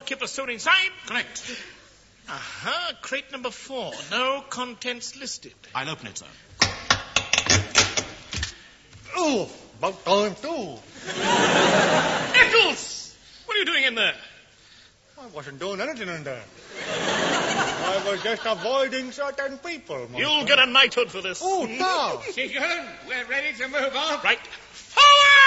shopkeeper soon inside? Correct. Aha, crate number 4. No contents listed. I'll open it, sir. Oh, about time too. Eccles! What are you doing in there? I wasn't doing anything in there. I was just avoiding certain people. Master. You'll get a knighthood for this. Oh, now. Seagun, we're ready to move on. Right. Forward!